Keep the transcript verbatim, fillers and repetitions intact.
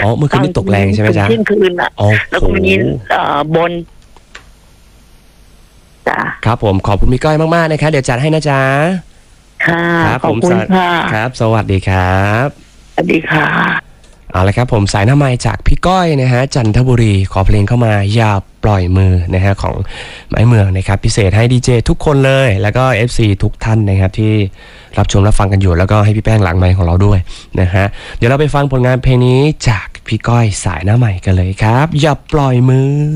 อ๋อเมื่อคืนนี้ตกแรงใช่ไหมจ๊ะเที่ยงคืนอ่ะแล้วก็มีเอ่อบนจ้ะครับผมขอบคุณพี่ก้อยมากๆนะครับเดี๋ยวจัดให้นะจ๊ะค่ะครับขอบคุณค่ะครับสวัสดีครับสวัสดีค่ะเอาละครับผมสายหน้าไมค์จากพี่ก้อยนะฮะจันทบุรีขอเพลงเข้ามาอย่าปล่อยมือนะฮะของไม้เมืองนะครับพิเศษให้ดีเจทุกคนเลยแล้วก็ เอฟ ซี ทุกท่านนะครับที่รับชมรับฟังกันอยู่แล้วก็ให้พี่แป้งหลังไมค์ของเราด้วยนะฮะเดี๋ยวเราไปฟังผลงานเพลงนี้จากพี่ก้อยสายหน้าใหม่กันเลยครับอย่าปล่อยมือ